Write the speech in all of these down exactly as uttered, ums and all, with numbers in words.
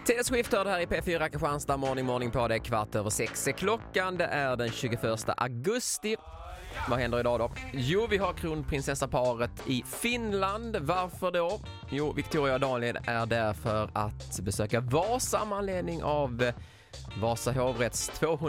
Taylor Swift hör det här i P fyra Kristianstad, morning morning på det, kvart över sex. Klockan det är den tjugoförsta augusti. Vad händer idag då? Jo, vi har kronprinsessaparet i Finland. Varför då? Jo, Victoria och Daniel är där för att besöka Vasa med anledning av Vasa hovrätts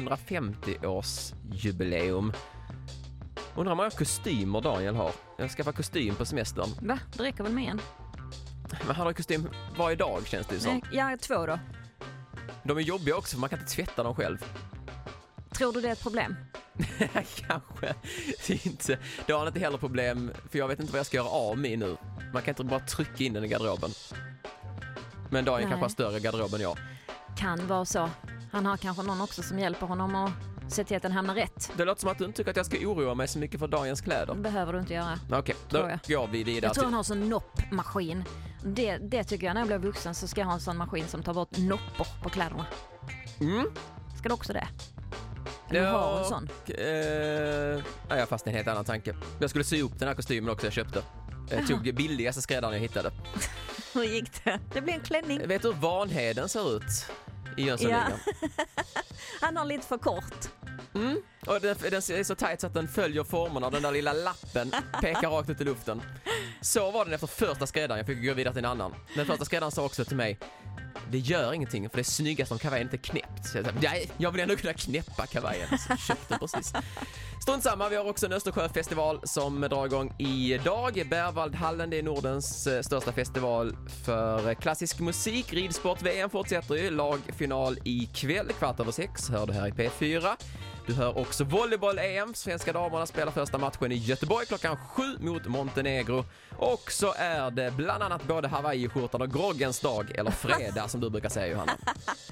tvåhundrafemtio-årsjubileum. Undrar man kostymer Daniel har. Jag ska få kostym på semestern. Va? Det räcker väl med en? Men han har kostym varje dag känns det som. Ja, två då. De är jobbiga också för man kan inte tvätta dem själv. Tror du det är ett problem? Kanske inte. Det har inte heller problem för jag vet inte vad jag ska göra av mig nu. Man kan inte bara trycka in den i garderoben. Men Daniel kanske har större garderob än jag. Kan vara så. Han har kanske någon också som hjälper honom att se till att den hamnar rätt. Det låter som att du inte tycker att jag ska oroa mig så mycket för Daniels kläder. Det behöver du inte göra. Okej, då går vi vidare. Jag tror han har sån noppmaskin. Det, det tycker jag när jag blir vuxen så ska jag ha en sån maskin som tar bort noppor på kläderna. Mm. Ska du också det? Du ja, har en sån. Eh, ja, jag fast en helt annan tanke. Jag skulle sy upp den här kostymen också jag köpte. Jag tog billigaste skräddaren jag hittade. Hur gick det? Det blir en klänning. Vet du hur Vanheden ser ut i Jönssonligan? Ja. Han har lite för kort. Mm. Och den, den är så tajt så att den följer formerna. Den där lilla lappen pekar rakt ut i luften. Så var den efter första skräddaren. Jag fick gå vidare till en annan. Den första skräddaren sa också till mig: det gör ingenting för det är snyggast om kavajen inte är knäppt. Så jag, sa, jag vill ändå kunna knäppa kavajen. Så jag köpte precis. Strunt samma, vi har också en Östersjöfestival som drar igång idag. Berwaldhallen, det är Nordens största festival för klassisk musik. Ridsport V M fortsätter ju. Lagfinal ikväll, kvart över sex. Hör du här i P fyra. Du hör också volleyboll-E M. Svenska damerna spelar första matchen i Göteborg klockan sju mot Montenegro. Och så är det bland annat både Hawaii-skjortan och groggens dag, eller fredag som du brukar säga, Johanna.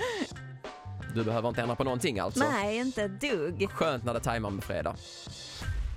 Du behöver inte ändra på någonting alltså. Nej, inte ett dugg. Skönt när det tajmar med fredag.